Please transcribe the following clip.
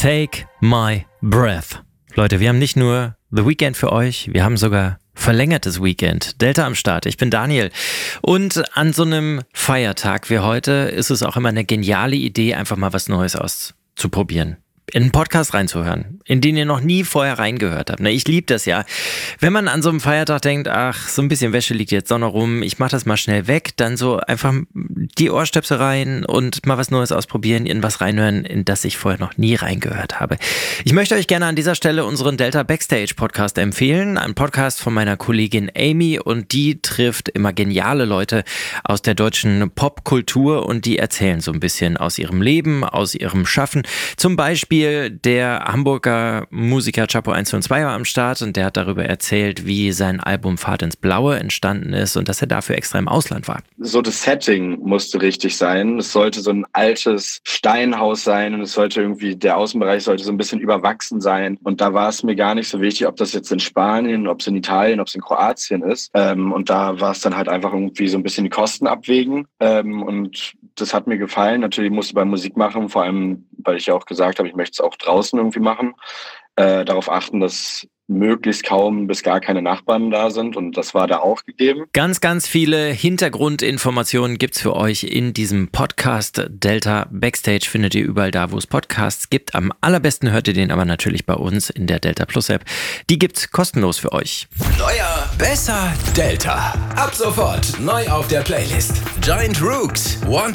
Take My Breath. Leute, wir haben nicht nur The Weeknd für euch, wir haben sogar verlängertes Weekend. Delta am Start, ich bin Daniel. Und an so einem Feiertag wie heute ist es auch immer eine geniale Idee, einfach mal was Neues auszuprobieren. In einen Podcast reinzuhören, in den ihr noch nie vorher reingehört habt. Ich liebe das ja. Wenn man an so einem Feiertag denkt, ach, so ein bisschen Wäsche liegt jetzt doch noch rum, ich mach das mal schnell weg, dann so einfach die Ohrstöpsel rein und mal was Neues ausprobieren, in was reinhören, in das ich vorher noch nie reingehört habe. Ich möchte euch gerne an dieser Stelle unseren Delta Backstage Podcast empfehlen. Ein Podcast von meiner Kollegin Amy, und die trifft immer geniale Leute aus der deutschen Popkultur und die erzählen so ein bisschen aus ihrem Leben, aus ihrem Schaffen. Zum Beispiel der Hamburger Musiker Chapo 112 war am Start und der hat darüber erzählt, wie sein Album Fahrt ins Blaue entstanden ist und dass er dafür extra im Ausland war. So das Setting musste richtig sein. Es sollte so ein altes Steinhaus sein und es sollte irgendwie, der Außenbereich sollte so ein bisschen überwachsen sein. Und da war es mir gar nicht so wichtig, ob das jetzt in Spanien, ob es in Italien, ob es in Kroatien ist. Und da war es dann halt einfach irgendwie so ein bisschen die Kosten abwägen. Und das hat mir gefallen. Natürlich musste ich beim Musik machen, vor allem, weil ich ja auch gesagt habe, ich möchte es auch draußen irgendwie machen. Darauf achten, dass möglichst kaum bis gar keine Nachbarn da sind, und das war da auch gegeben. Ganz, ganz viele Hintergrundinformationen gibt's für euch in diesem Podcast. Delta Backstage findet ihr überall da, wo es Podcasts gibt. Am allerbesten hört ihr den aber natürlich bei uns in der Delta Plus App. Die gibt's kostenlos für euch. Neuer, besser, Delta. Ab sofort neu auf der Playlist. Giant Rooks,